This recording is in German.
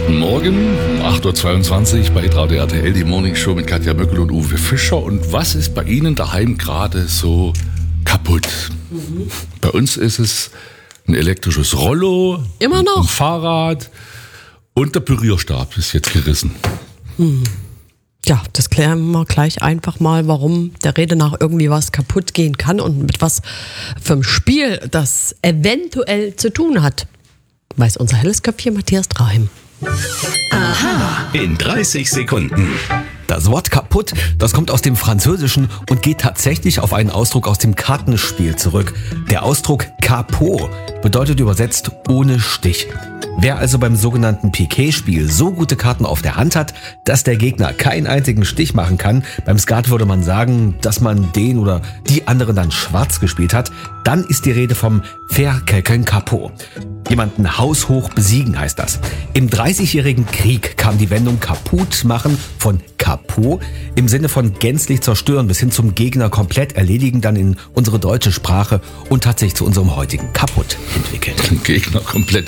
Guten Morgen, um 8.22 Uhr bei Radio RTL, die Morning Show mit Katja Möckel und Uwe Fischer. Und was ist bei Ihnen daheim gerade so kaputt? Bei uns ist es ein elektrisches Rollo, Immer noch? ein Fahrrad und der Pürierstab ist jetzt gerissen. Ja, das klären wir gleich einfach mal, warum der Rede nach irgendwie was kaputt gehen kann und mit was für einem Spiel das eventuell zu tun hat. Weiß unser helles Köpfchen Matthias Draheim. In 30 Sekunden. Das Wort kaputt, das kommt aus dem Französischen und geht tatsächlich auf einen Ausdruck aus dem Kartenspiel zurück. Der Ausdruck Capot bedeutet übersetzt ohne Stich. Wer also beim sogenannten Piquet-Spiel so gute Karten auf der Hand hat, dass der Gegner keinen einzigen Stich machen kann, beim Skat würde man sagen, dass man den oder die anderen dann schwarz gespielt hat, dann ist die Rede vom Faire quelqu'un Capot. Jemanden haushoch besiegen heißt das. Im 30-jährigen Krieg kam die Wendung kaputt machen von Capot im Sinne von gänzlich zerstören bis hin zum Gegner komplett erledigen dann in unsere deutsche Sprache und hat sich zu unserem heutigen kaputt entwickelt. Den Gegner komplett